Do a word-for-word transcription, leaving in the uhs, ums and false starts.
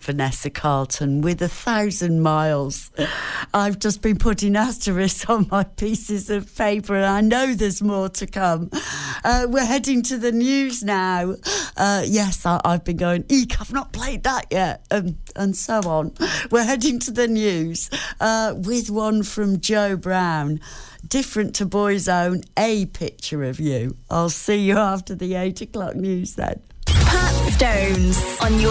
Vanessa Carlton with A Thousand Miles. I've just been putting asterisks on my pieces of paper, and I know there's more to come. Uh, we're heading to the news now. Uh, yes, I, I've been going, eek, I've not played that yet, um, and so on. We're heading to the news uh, with one from Joe Brown. Different to Boyzone, A Picture of You. I'll see you after the eight o'clock news then. Pat Stones on your